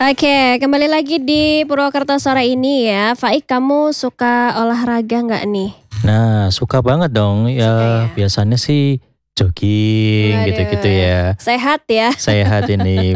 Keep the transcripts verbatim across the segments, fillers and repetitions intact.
Oke, kembali lagi di Purwokerto sore ini ya. Faik, kamu suka olahraga nggak nih? Nah, suka banget dong. Suka Ya, ya? biasanya sih jogging gitu-gitu Waduh, ya. sehat ya. Sehat ini.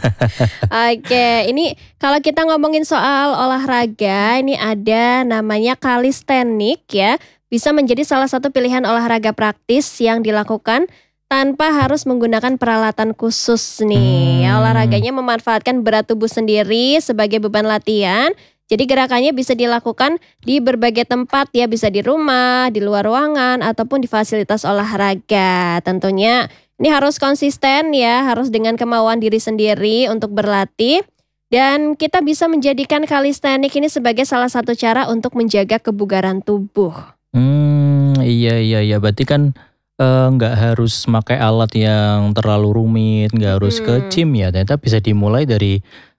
Oke, ini kalau kita ngomongin soal olahraga, ini ada namanya kalistenik ya. Bisa menjadi salah satu pilihan olahraga praktis yang dilakukan tanpa harus menggunakan peralatan khusus nih. Ya, Hmm, olahraganya memanfaatkan berat tubuh sendiri sebagai beban latihan. Jadi gerakannya bisa dilakukan di berbagai tempat ya, bisa di rumah, di luar ruangan, ataupun di fasilitas olahraga. Tentunya ini harus konsisten ya, harus dengan kemauan diri sendiri untuk berlatih. Dan kita bisa menjadikan kalistenik ini sebagai salah satu cara untuk menjaga kebugaran tubuh. hmm, iya iya iya. Berarti kan eh, nggak harus pakai alat yang terlalu rumit, nggak harus ke Mm-mm. gym ya. Ternyata bisa dimulai dari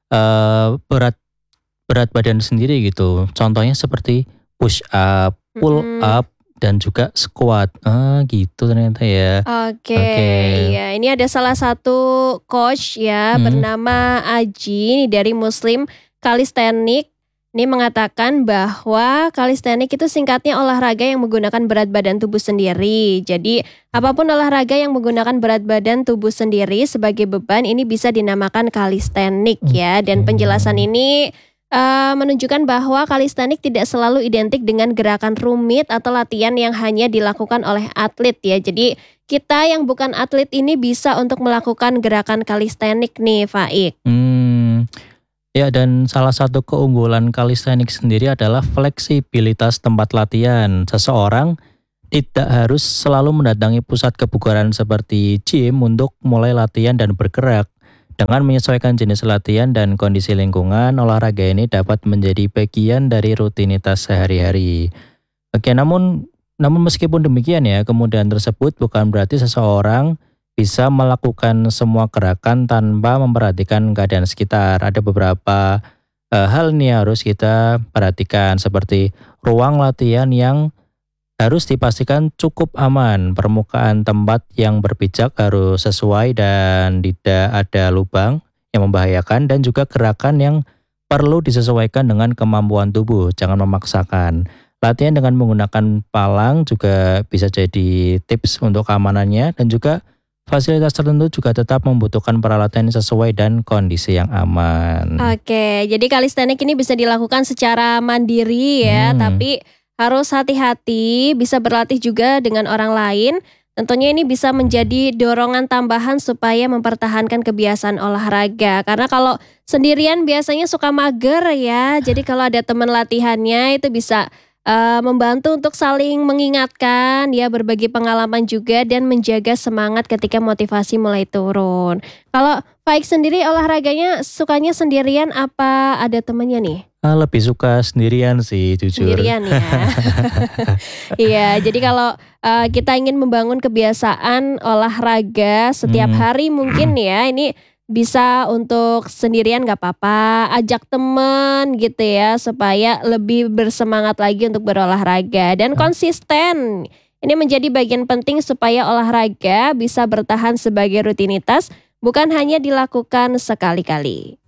eh, berat berat badan sendiri gitu. Contohnya seperti push up, pull Mm-mm. up, dan juga squat. Ah, gitu ternyata ya. Oke, Oke. iya. Ini ada salah satu coach ya Hmm. bernama Aji ini dari Muslim Calisthenics. Ini mengatakan bahwa kalistenik itu singkatnya olahraga yang menggunakan berat badan tubuh sendiri. Jadi, apapun olahraga yang menggunakan berat badan tubuh sendiri sebagai beban ini bisa dinamakan kalistenik ya. Dan penjelasan Oke. ini eh, menunjukkan bahwa kalistenik tidak selalu identik dengan gerakan rumit atau latihan yang hanya dilakukan oleh atlet ya. Jadi, kita yang bukan atlet ini bisa untuk melakukan gerakan kalistenik nih, Faik. Hmm, ya, dan salah satu keunggulan kalisthenik sendiri adalah fleksibilitas tempat latihan. Seseorang tidak harus selalu mendatangi pusat kebugaran seperti gym untuk mulai latihan dan bergerak. Dengan menyesuaikan jenis latihan dan kondisi lingkungan, olahraga ini dapat menjadi bagian dari rutinitas sehari-hari. Oke, namun namun meskipun demikian ya, kemudahan tersebut bukan berarti seseorang bisa melakukan semua gerakan tanpa memperhatikan keadaan sekitar. Ada beberapa eh, hal nih yang harus kita perhatikan seperti ruang latihan yang harus dipastikan cukup aman, permukaan tempat yang berpijak harus sesuai dan tidak ada lubang yang membahayakan, dan juga gerakan yang perlu disesuaikan dengan kemampuan tubuh, jangan memaksakan. Latihan dengan menggunakan palang juga bisa jadi tips untuk keamanannya, dan juga fasilitas tertentu juga tetap membutuhkan peralatan yang sesuai dan kondisi yang aman. Oke, jadi kalistenik ini bisa dilakukan secara mandiri ya, Hmm. tapi harus hati-hati, bisa berlatih juga dengan orang lain. Tentunya ini bisa menjadi dorongan tambahan supaya mempertahankan kebiasaan olahraga. Karena kalau sendirian biasanya suka mager ya, jadi kalau ada teman latihannya itu bisa eh, membantu untuk saling mengingatkan, ya berbagi pengalaman juga dan menjaga semangat ketika motivasi mulai turun. Kalau Faik sendiri olahraganya sukanya sendirian apa ada temennya nih? Ah, lebih suka sendirian sih, jujur. Sendirian ya. Iya, jadi kalau eh, kita ingin membangun kebiasaan olahraga setiap Hmm. hari mungkin ya, ini bisa untuk sendirian nggak apa-apa, ajak temen gitu ya, supaya lebih bersemangat lagi untuk berolahraga dan konsisten. Ini menjadi bagian penting supaya olahraga bisa bertahan sebagai rutinitas, bukan hanya dilakukan sekali-kali.